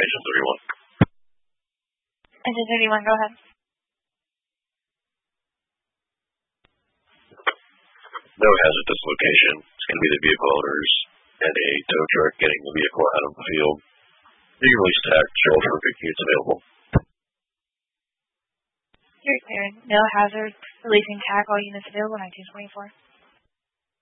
Agent 31. Agent 31, go ahead. No hazard at this location. It's going to be the vehicle owners and a tow truck getting the vehicle out of the field. You can release TAC, shelter, big units available. You're cleared. No hazard. Releasing TAC, all units available, 1924.